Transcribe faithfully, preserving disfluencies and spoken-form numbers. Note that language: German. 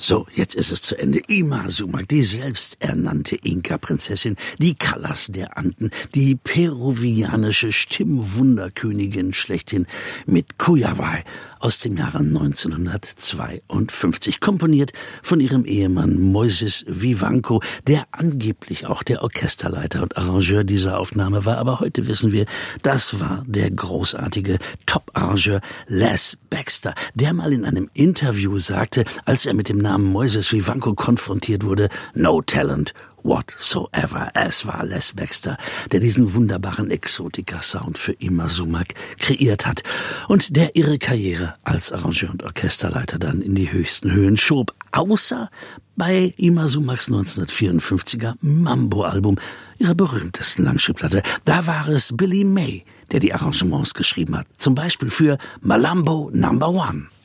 So, jetzt ist es zu Ende. Ima Sumac, die selbsternannte Inka-Prinzessin, die Callas der Anden, die peruvianische Stimmwunderkönigin schlechthin mit Cuyaway aus dem Jahre neunzehnhundertzweiundfünfzig, komponiert von ihrem Ehemann Moises Vivanco, der angeblich auch der Orchesterleiter und Arrangeur dieser Aufnahme war. Aber heute wissen wir, das war der großartige Top-Arrangeur Les Baxter, der mal in einem Interview sagte, als er mit dem Namen Moises Vivanco konfrontiert wurde, no talent whatsoever. Es war Les Baxter, der diesen wunderbaren Exotika-Sound für Ima Sumac kreiert hat und der ihre Karriere als Arrangeur und Orchesterleiter dann in die höchsten Höhen schob. Außer bei Ima Sumacs neunzehnhundertvierundfünfziger Mambo-Album, ihrer berühmtesten Langspielplatte. Da war es Billy May, der die Arrangements geschrieben hat. Zum Beispiel für Malambo Number One.